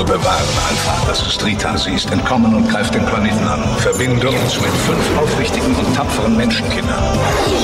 Wir bewahren Alpha. Das ist Rita. Sie ist entkommen und greift den Planeten an. Verbinde uns mit 5 aufrichtigen und tapferen Menschenkindern.